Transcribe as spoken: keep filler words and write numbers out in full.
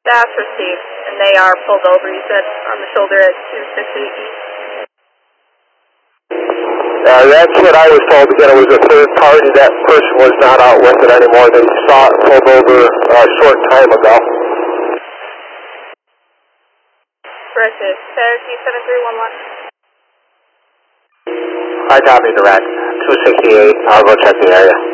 Dash received, and they are pulled over, you said, on the shoulder at two sixty-eight east. Uh, that's what I was told. Again, it was a third party. That person was not out with it anymore. They saw it pulled over uh, a short time ago. Corrected. Cherokee seven three one one. Hi, Tommy Durant. two sixty-eight. I'll go check the area.